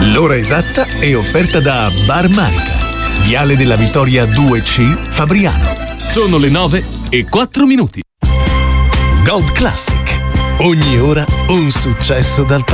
L'ora esatta è offerta da Bar Manica, Viale della Vittoria 2C, Fabriano. Sono le 9:04. Gold Classic. Ogni ora un successo dal